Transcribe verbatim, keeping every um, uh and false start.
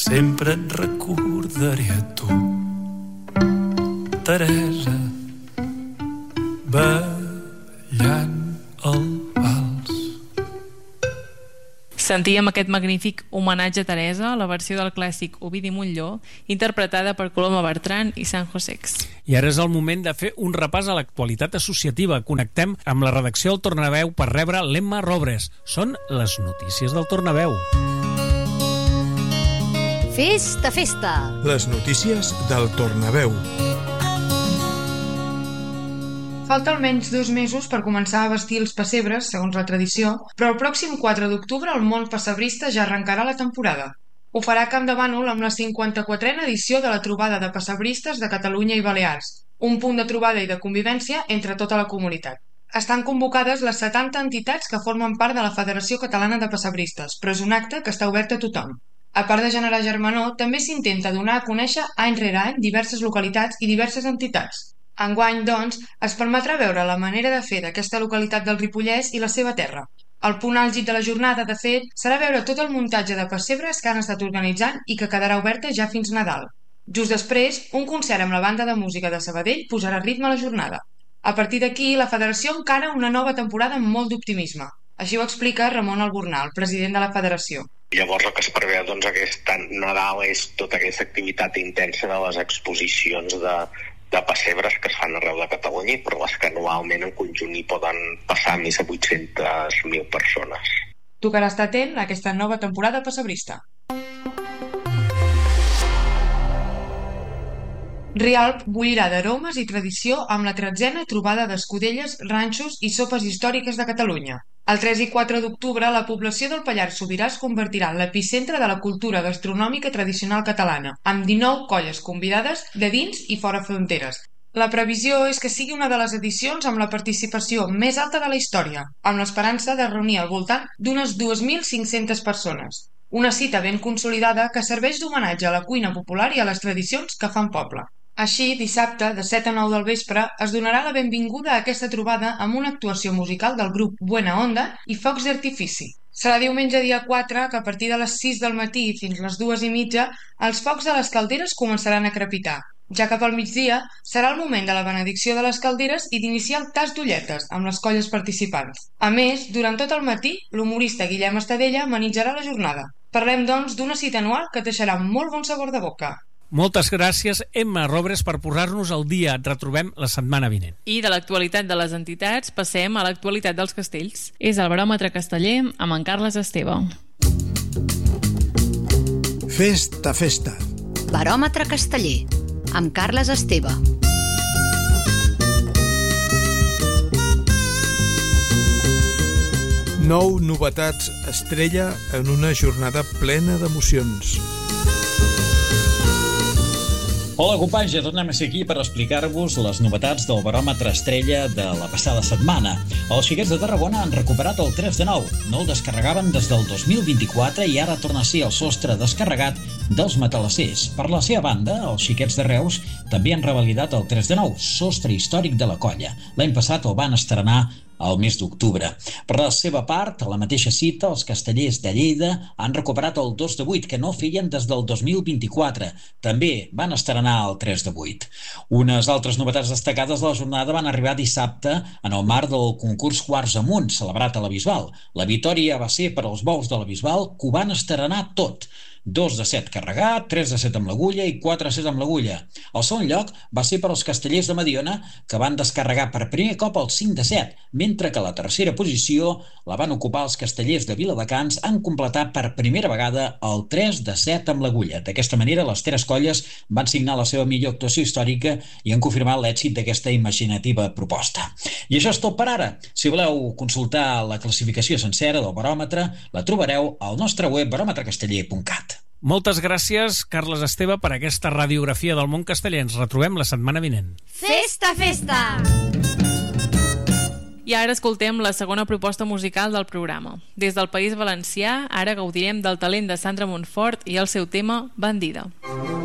sempre et recordaré a tu, Teresa, ballant el vals. Sentíem aquest magnífic homenatge a Teresa, la versió del clàssic Ovidi Montllor, interpretada per Coloma Bertran i San Josex. I ara és el moment de fer un repàs a l'actualitat associativa. Connectem amb la redacció del Tornaveu per rebre l'Emma Robres. Són les notícies del Tornaveu. Festa, festa! Les notícies del Tornaveu. Falta almenys dos mesos per començar a vestir els pessebres, segons la tradició, però el pròxim quatre d'octubre el món pessebrista ja arrencarà la temporada. Ho farà a Camp de Bànol amb la cinquanta-quatrena edició de la trobada de pessebristes de Catalunya i Balears, un punt de trobada i de convivència entre tota la comunitat. Estan convocades les setanta entitats que formen part de la Federació Catalana de Pessebristes, però és un acte que està obert a tothom. A part de generar germanor, també s'intenta donar a conèixer any rere any diverses localitats i diverses entitats. Enguany, doncs, es permetrà veure la manera de fer d'aquesta localitat del Ripollès i la seva terra. El punt àlgid de la jornada, de fet, serà veure tot el muntatge de pessebres que han estat organitzant i que quedarà oberta ja fins Nadal. Just després, un concert amb la banda de música de Sabadell posarà ritme a la jornada. A partir d'aquí, la federació encara una nova temporada amb molt d'optimisme. Així ho explica Ramon Albornal, president de la federació. Llavors el que es preveu doncs, aquest Nadal és tota aquesta activitat intensa de les exposicions de de pessebres que es fan arreu de Catalunya, però les que anualment en conjunt hi poden passar més de vuit-centes mil persones. Tocarà estar atent a aquesta nova temporada pessebrista. Rialp bullirà d'aromes i tradició amb la tretzena trobada d'escudelles, ranxos i sopes històriques de Catalunya. El tres i quatre d'octubre, la població del Pallars Sobirà es convertirà en l'epicentre de la cultura gastronòmica tradicional catalana, amb dinou colles convidades de dins i fora fronteres. La previsió és que sigui una de les edicions amb la participació més alta de la història, amb l'esperança de reunir al voltant d'unes dues mil cinc-centes persones. Una cita ben consolidada que serveix d'homenatge a la cuina popular i a les tradicions que fan poble. Així, dissabte, de set a nou del vespre, es donarà la benvinguda a aquesta trobada amb una actuació musical del grup Buena Onda i focs d'artifici. Serà diumenge dia quatre que a partir de les sis del matí fins les dues i mitja els focs de les calderes començaran a crepitar. Ja cap al migdia serà el moment de la benedicció de les calderes i d'iniciar el tas d'ulletes amb les colles participants. A més, durant tot el matí, l'humorista Guillem Estadella amenitzarà la jornada. Parlem, doncs, d'una cita anual que deixarà molt bon sabor de boca. Moltes gràcies, Emma Robres, per posar-nos al dia. Et retrobem la setmana vinent. I de l'actualitat de les entitats passem a l'actualitat dels castells. És el baròmetre casteller amb en Carles Esteve. Festa, festa. Baròmetre casteller amb Carles Esteve. Nou novetats estrella en una jornada plena d'emocions. Hola companys, ja tornem a ser aquí per explicar-vos les novetats del baròmetre estrella de la passada setmana. Els xiquets de Tarragona han recuperat el tres de nou. No el descarregaven des del dos mil vint-i-quatre i ara torna a ser el sostre descarregat dels matalassers. Per la seva banda, els xiquets de Reus també han revalidat el tres de nou, sostre històric de la colla. L'any passat el van estrenar al mes d'octubre. Per la seva part, a la mateixa cita, els castellers de Lleida han recuperat el dos de vuit, que no feien des del dos mil vint-i-quatre. També van estrenar el tres de vuit. Unes altres novetats destacades de la jornada van arribar dissabte en el marc del concurs Quarts Amunt, celebrat a la Bisbal. La victòria va ser per als bous de la Bisbal, que ho van estrenar tot. dos de set carregat, tres de set amb l'agulla i quatre de set amb l'agulla. El segon lloc va ser per als castellers de Mediona, que van descarregar per primer cop el cinc de set, mentre que la tercera posició la van ocupar els castellers de Viladecans en completar per primera vegada el tres de set amb l'agulla. D'aquesta manera, les tres colles van signar la seva millor actuació històrica i han confirmat l'èxit d'aquesta imaginativa proposta. I això és tot per ara. Si voleu consultar la classificació sencera del baròmetre, la trobareu al nostre web baròmetrecasteller punt cat. Moltes gràcies, Carles Esteve, per aquesta radiografia del món casteller. Ens retrobem la setmana vinent. Festa, festa! I ara escoltem la segona proposta musical del programa. Des del País Valencià, ara gaudirem del talent de Sandra Montfort i el seu tema Bandida.